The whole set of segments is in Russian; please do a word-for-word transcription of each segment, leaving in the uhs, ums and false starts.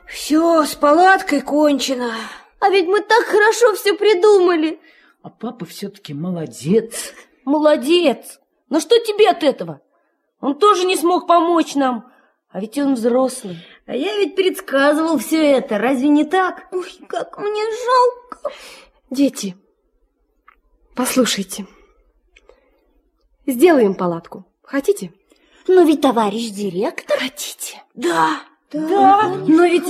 Все, с палаткой кончено. А ведь мы так хорошо все придумали. А папа все-таки молодец. Молодец. Но что тебе от этого? Он тоже не смог помочь нам. А ведь он взрослый. А я ведь предсказывал все это. Разве не так? Ой, как мне жалко. Дети, послушайте. Сделаем палатку. Хотите? Но ведь товарищ директор... Хотите? Да, да, да. Но ведь...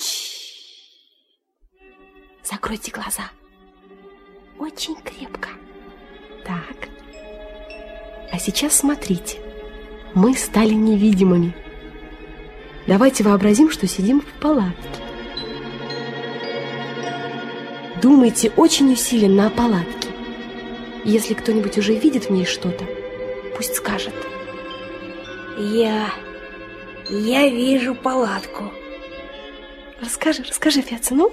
Закройте глаза. Очень крепко. Так. А сейчас смотрите. Мы стали невидимыми. Давайте вообразим, что сидим в палатке. Думайте очень усиленно о палатке. Если кто-нибудь уже видит в ней что-то, пусть скажет. Я... Я вижу палатку. Расскажи, расскажи, Феца, ну?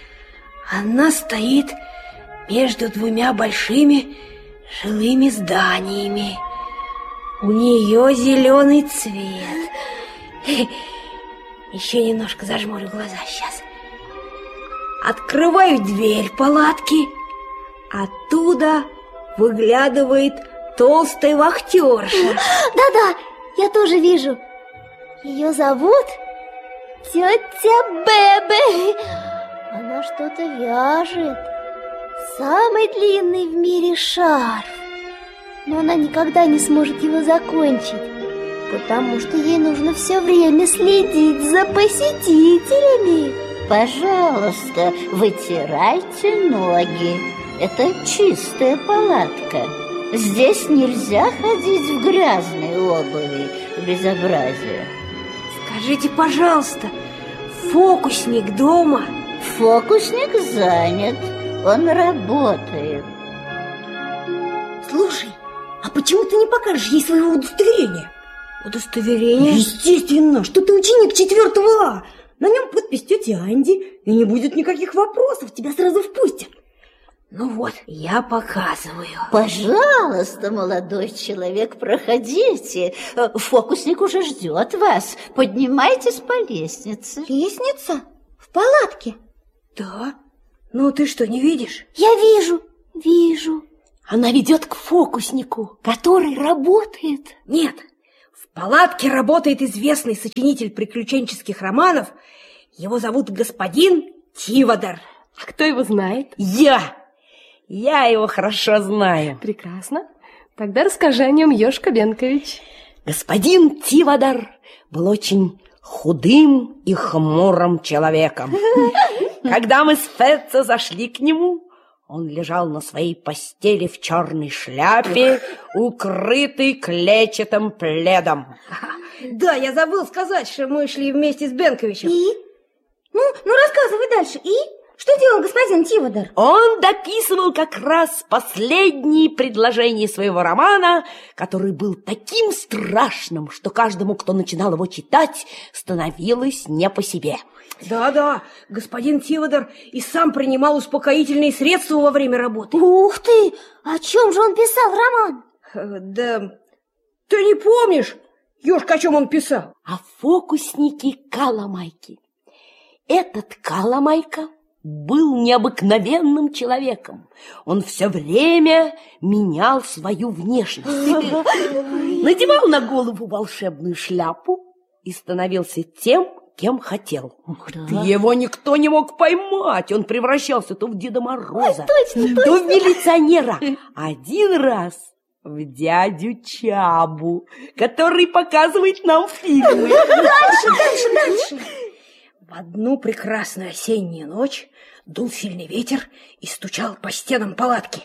Она стоит между двумя большими жилыми зданиями. У нее зеленый цвет. Еще немножко зажмурю глаза сейчас. Открываю дверь палатки. Оттуда выглядывает толстая вахтерша. Да-да, я тоже вижу. Ее зовут тетя Бебе. Она что-то вяжет. Самый длинный в мире шарф. Но она никогда не сможет его закончить, потому что ей нужно все время следить за посетителями. Пожалуйста, вытирайте ноги. Это чистая палатка. Здесь нельзя ходить в грязной обуви. Безобразие. Скажите, пожалуйста, фокусник дома? Фокусник занят. Он работает. Слушай, а почему ты не покажешь ей своего удостоверения? Удостоверение? Естественно, что ты ученик четвертого А. На нем подпись тети Анди, и не будет никаких вопросов, тебя сразу впустят. Ну вот, я показываю. Пожалуйста, молодой человек, проходите. Фокусник уже ждет вас. Поднимайтесь по лестнице. Лестница? В палатке? Да. Ну ты что, не видишь? Я вижу, вижу. Она ведет к фокуснику, который работает. Нет, в палатке работает известный сочинитель приключенческих романов. Его зовут господин Тивадор. А кто его знает? Я! Я его хорошо знаю. Прекрасно. Тогда расскажи о нем, Ёшка Бенкович. Господин Тивадор был очень худым и хмурым человеком. Когда мы с Феца зашли к нему, он лежал на своей постели в черной шляпе, укрытый клетчатым пледом. Да, я забыл сказать, что мы шли вместе с Бенковичем. И? Ну, ну рассказывай дальше. И? Что делал господин Тивадор? Он дописывал как раз последние предложения своего романа, который был таким страшным, что каждому, кто начинал его читать, становилось не по себе. Да-да, господин Тивадор и сам принимал успокоительные средства во время работы. Ух ты! О чем же он писал роман? Да, ты не помнишь, Ёшка, о чем он писал? О фокуснике Каламайке. Этот Каламайка был необыкновенным человеком. Он все время менял свою внешность. Надевал на голову волшебную шляпу и становился тем, кем хотел. Да. Его никто не мог поймать. Он превращался то в Деда Мороза, Ой, точно, то точно. в милиционера. Один раз в дядю Чабу, который показывает нам фильмы. Дальше, дальше, дальше. В одну прекрасную осеннюю ночь дул сильный ветер и стучал по стенам палатки.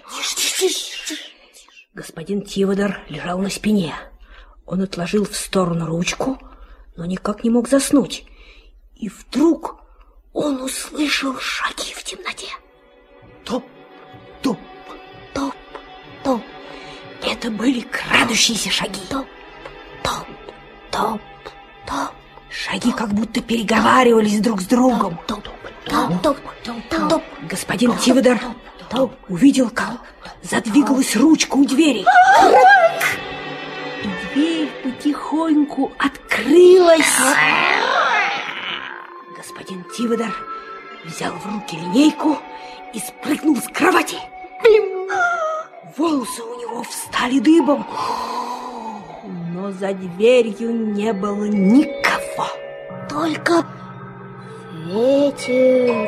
Господин Тивадор лежал на спине. Он отложил в сторону ручку, но никак не мог заснуть. И вдруг он услышал шаги в темноте. Топ, топ, топ, топ. Это были крадущиеся шаги. Топ, топ, топ, топ. Шаги как будто переговаривались друг с другом. Топ, топ, топ, топ, топ. Господин Тивадор увидел, как задвигалась ручка у двери. И дверь потихоньку открылась. Господин Тиводар взял в руки линейку и спрыгнул с кровати. Блин! Волосы у него встали дыбом, но за дверью не было никого. Только ветер.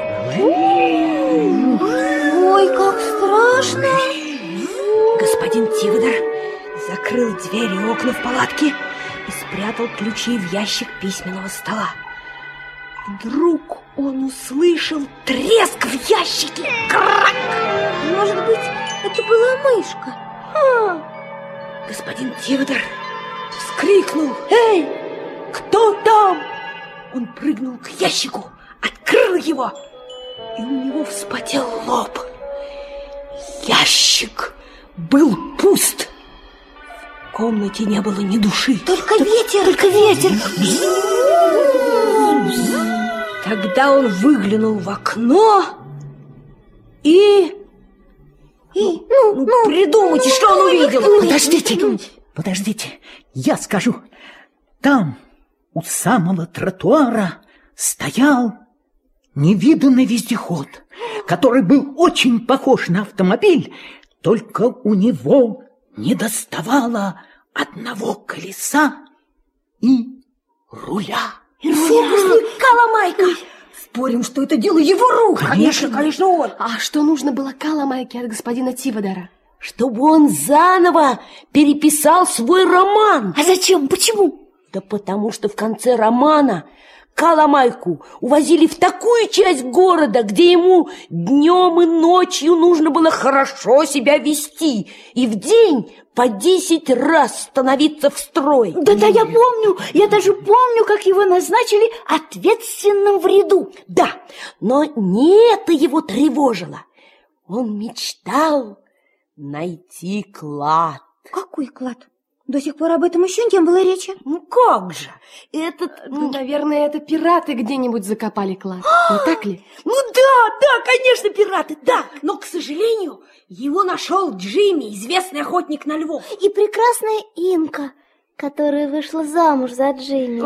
Ой, как страшно! Господин Тиводар закрыл двери и окна в палатке и спрятал ключи в ящик письменного стола. Вдруг он услышал треск в ящике. Крак! Может быть, это была мышка? А! Господин Тиводар вскрикнул: «Эй, кто там?» Он прыгнул к ящику, открыл его, и у него вспотел лоб. Ящик был пуст. В комнате не было ни души. Только ветер, только ветер. Тогда он выглянул в окно и... И, ну, ну, ну, придумайте, что он увидел. Подождите, подождите, я скажу. Там, у самого тротуара, стоял невиданный вездеход, который был очень похож на автомобиль, только у него не доставало одного колеса и руля. Фокусник Кала-Майка! Спорим, что это дело его рук. Конечно, конечно, он. А что нужно было Кала-Майке от господина Тиводара? Чтобы он заново переписал свой роман. А зачем? Почему? Да потому что в конце романа Кала-Майку увозили в такую часть города, где ему днем и ночью нужно было хорошо себя вести и в день по десять раз становиться в строй. Да-да, я помню, я даже помню, как его назначили ответственным в ряду. Да, но не это его тревожило. Он мечтал найти клад. Какой клад? До сих пор об этом еще не было речи. Ну как же, этот... Ну, наверное, это пираты где-нибудь закопали клад. Не так ли? Ну да, да, конечно, пираты, да. Но, к сожалению, его нашел Джимми, известный охотник на львов. И прекрасная Инка, которая вышла замуж за Джимми.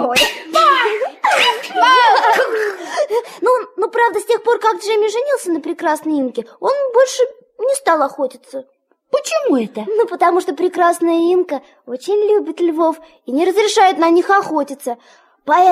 Ну, ну, правда, с тех пор, как Джимми женился на прекрасной Инке, он больше не стал охотиться. Почему это? Ну, потому что прекрасная Инка очень любит львов и не разрешает на них охотиться. Поэтому